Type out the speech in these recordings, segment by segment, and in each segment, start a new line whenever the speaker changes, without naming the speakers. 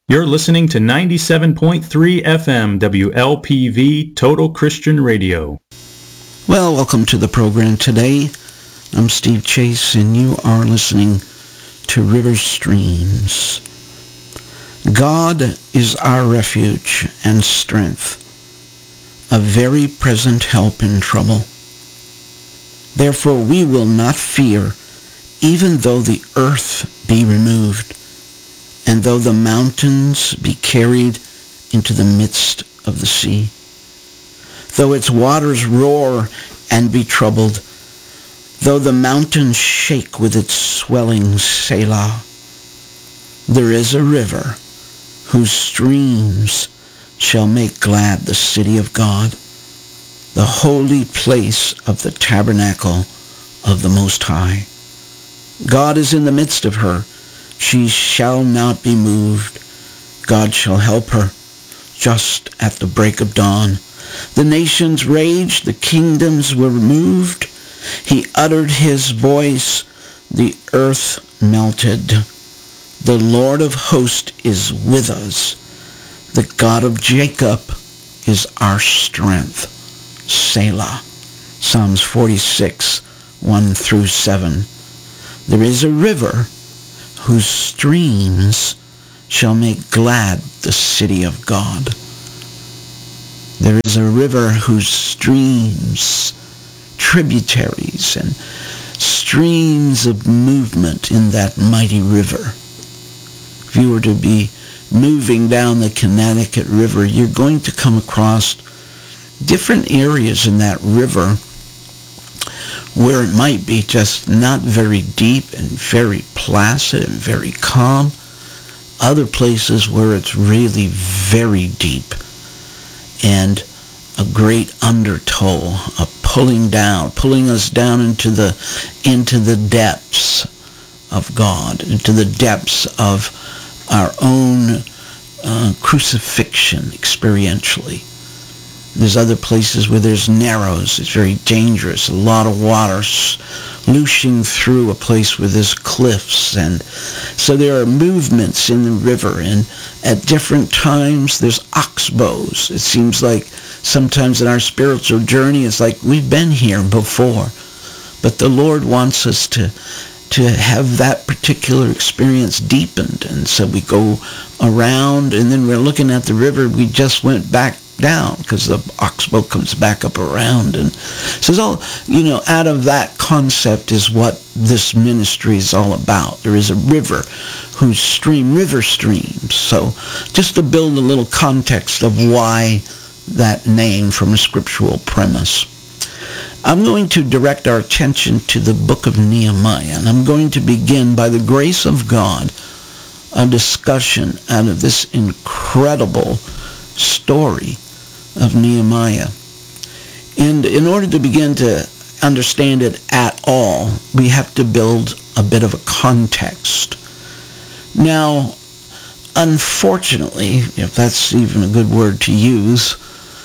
You're listening to 97.3 FM WLPV Total Christian Radio.
Well, welcome to the program today. I'm Steve Chase, and you are listening to River Streams. God is our refuge and strength, a very present help in trouble. Therefore we will not fear, even though the earth be removed, and though the mountains be carried into the midst of the sea. Though its waters roar and be troubled, though the mountains shake with its swelling, Selah. There is a river whose streams shall make glad the city of God, the holy place of the tabernacle of the Most High. God is in the midst of her. She shall not be moved. God shall help her just at the break of dawn. The nations raged, the kingdoms were moved. He uttered his voice, the earth melted. The Lord of hosts is with us. The God of Jacob is our strength. Selah. Psalms 46, 1 through 7. There is a river whose streams shall make glad the city of God. There is a river whose streams, tributaries, and streams of movement in that mighty river. If you were to be moving down the Connecticut River, you're going to come across different areas in that river where it might be just not very deep and very placid and very calm. Other places where it's really very deep and a great undertow, a pulling us down into the depths of God, into the depths of our own crucifixion experientially. There's other places where there's narrows. It's very dangerous. A lot of water slooshing through a place where there's cliffs. And so there are movements in the river. And at different times, there's oxbows. It seems like sometimes in our spiritual journey, it's like we've been here before. But the Lord wants us to have that particular experience deepened. And so we go around, and then we're looking at the river. We just went back down because the oxbow comes back up around. And so it's all, out of that concept is what this ministry is all about. There is a river whose river streams. So just to build a little context of why that name from a scriptural premise. I'm going to direct our attention to the book of Nehemiah, and I'm going to begin by the grace of God a discussion out of this incredible story of Nehemiah. And in order to begin to understand it at all, we have to build a bit of a context. Now, unfortunately, if that's even a good word to use,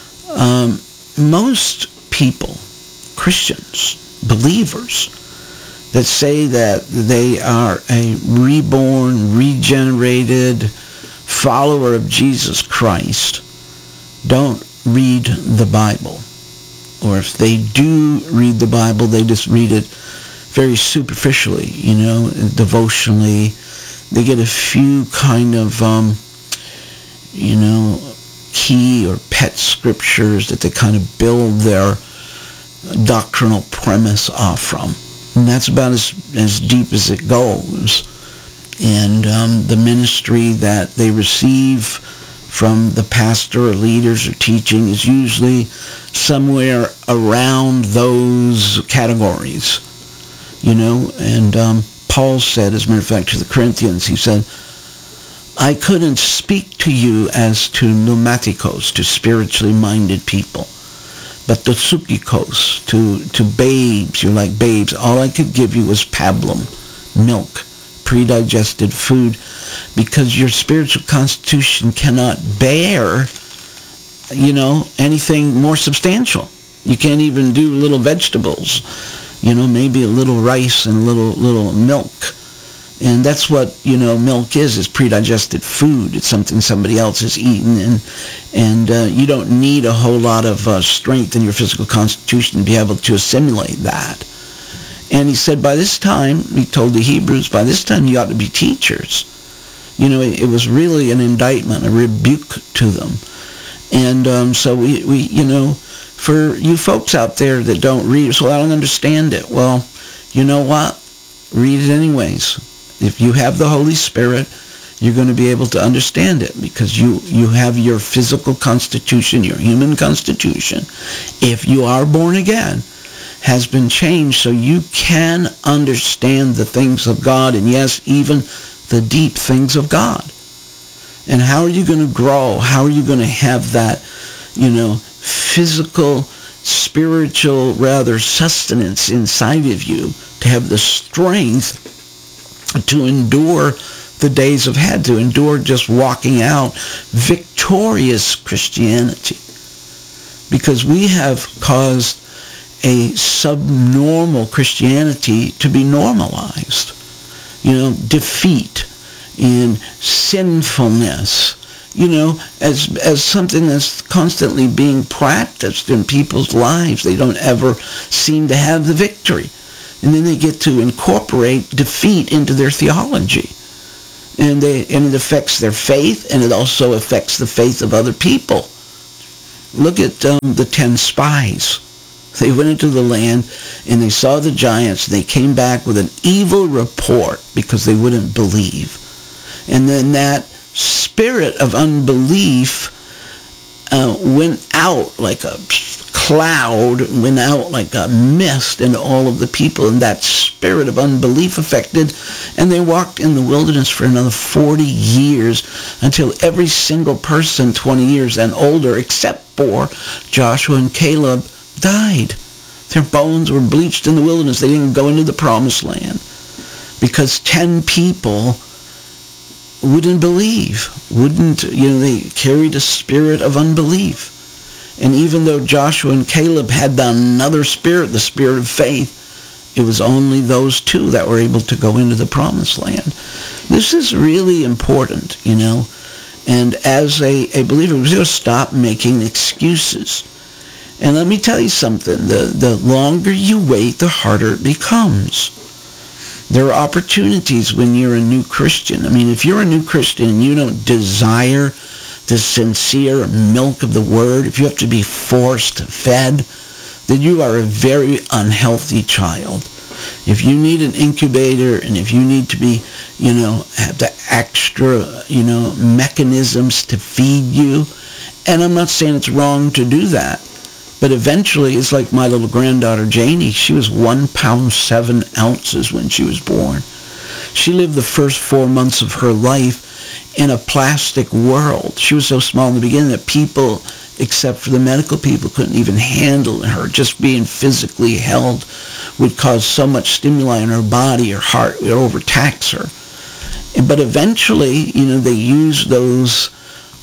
most people, Christians, believers, that say that they are a reborn, regenerated follower of Jesus Christ don't read the Bible. Or if they do read the Bible, they just read it very superficially, devotionally. They get a few kind of, key or pet scriptures that they kind of build their doctrinal premise off from. And that's about as deep as it goes. And the ministry that they receive from the pastor or leaders or teaching is usually somewhere around those categories, And Paul said, as a matter of fact, to the Corinthians, he said, I couldn't speak to you as to pneumatikos, to spiritually minded people, but to psychikos, to babes. You're like babes. All I could give you was pablum, milk, pre-digested food, because your spiritual constitution cannot bear, anything more substantial. You can't even do little vegetables, maybe a little rice and a little milk. And that's what, milk is. It's pre-digested food. It's something somebody else has eaten. And you don't need a whole lot of strength in your physical constitution to be able to assimilate that. And he said by this time, he told the Hebrews, by this time you ought to be teachers. It was really an indictment, a rebuke to them. And so we for you folks out there that don't read, so I don't understand it. Well, you know what? Read it anyways. If you have the Holy Spirit, you're going to be able to understand it because you have your physical constitution, your human constitution, if you are born again, has been changed so you can understand the things of God, and yes, even the deep things of God. And how are you going to grow? How are you going to have that, physical, spiritual, sustenance inside of you to have the strength to endure the days ahead, to endure just walking out victorious Christianity? Because we have caused a subnormal Christianity to be normalized. Defeat and sinfulness, as something that's constantly being practiced in people's lives. They don't ever seem to have the victory. And then they get to incorporate defeat into their theology. And it affects their faith, and it also affects the faith of other people. Look at the 10 spies. They went into the land, and they saw the giants, and they came back with an evil report because they wouldn't believe. And then that spirit of unbelief went out like a cloud, went out like a mist into all of the people, and that spirit of unbelief affected, and they walked in the wilderness for another 40 years until every single person 20 years and older, except for Joshua and Caleb, died. Their bones were bleached in the wilderness. They didn't go into the promised land because 10 people wouldn't believe, they carried a spirit of unbelief. And even though Joshua and Caleb had another spirit, the spirit of faith, it was only those two that were able to go into the promised land. This is really important, and as a believer, we've got to stop making excuses. And let me tell you something, the longer you wait, the harder it becomes. There are opportunities when you're a new Christian. If you're a new Christian and you don't desire the sincere milk of the Word, if you have to be forced fed, then you are a very unhealthy child. If you need an incubator, and if you need to be, have the extra, mechanisms to feed you, and I'm not saying it's wrong to do that, but eventually, it's like my little granddaughter, Janie. She was 1 pound 7 ounces when she was born. She lived the first 4 months of her life in a plastic world. She was so small in the beginning that people, except for the medical people, couldn't even handle her. Just being physically held would cause so much stimuli in her body, her heart would overtax her. But eventually, they used those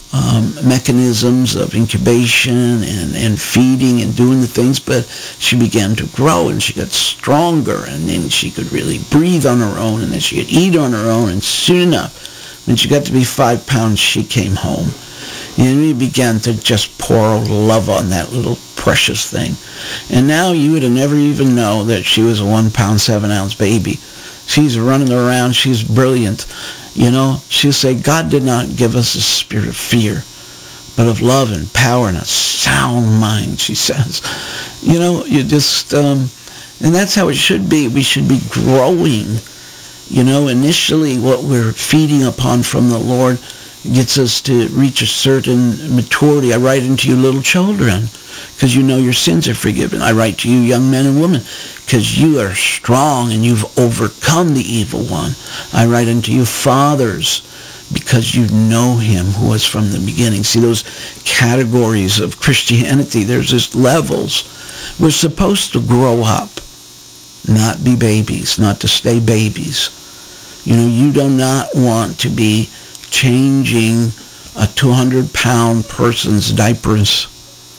mechanisms of incubation and feeding and doing the things, but she began to grow and she got stronger, and then she could really breathe on her own, and then she could eat on her own, and soon enough, when she got to be 5 pounds, she came home. And we began to just pour love on that little precious thing. And now you would have never even know that she was a 1 pound 7 ounce baby. She's running around, she's brilliant. She'll say, God did not give us a spirit of fear, but of love and power and a sound mind, she says. You just, and that's how it should be. We should be growing. Initially what we're feeding upon from the Lord gets us to reach a certain maturity. I write unto you little children, because you know your sins are forgiven. I write to you young men and women, because you are strong and you've overcome the evil one. I write unto you fathers, because you know him who was from the beginning. See, those categories of Christianity, there's just levels. We're supposed to grow up, not be babies, not to stay babies. You do not want to be changing a 200-pound person's diapers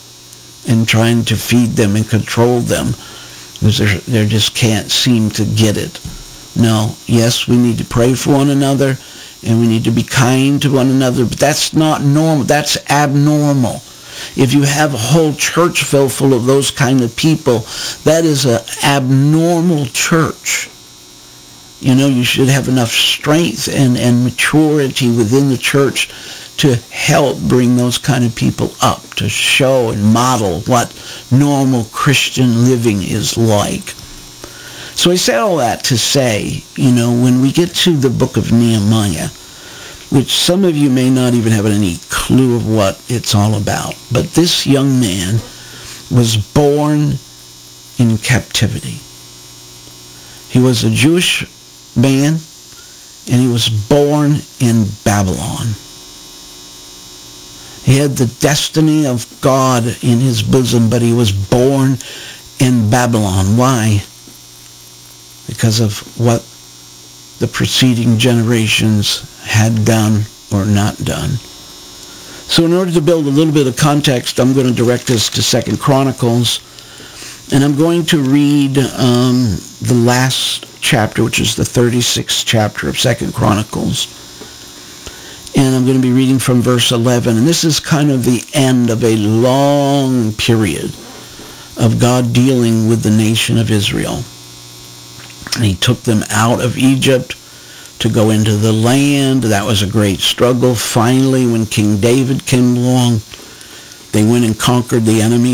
and trying to feed them and control them, because they just can't seem to get it. No. Yes, we need to pray for one another, and we need to be kind to one another, but that's not normal. That's abnormal. If you have a whole church full of those kind of people, that is an abnormal church. You know, you should have enough strength and maturity within the church to help bring those kind of people up, to show and model what normal Christian living is like. So I say all that to say, you know, when we get to the book of Nehemiah, which some of you may not even have any clue of what it's all about, but this young man was born in captivity. He was a Jewish man, and he was born in Babylon. He had the destiny of God in his bosom, but he was born in Babylon. Why? Because of what the preceding generations had done or not done. So in order to build a little bit of context, I'm going to direct us to 2 Chronicles, and I'm going to read the last chapter, which is the 36th chapter of 2 Chronicles. And I'm going to be reading from verse 11. And this is kind of the end of a long period of God dealing with the nation of Israel. And he took them out of Egypt to go into the land. That was a great struggle. Finally, when King David came along, they went and conquered the enemy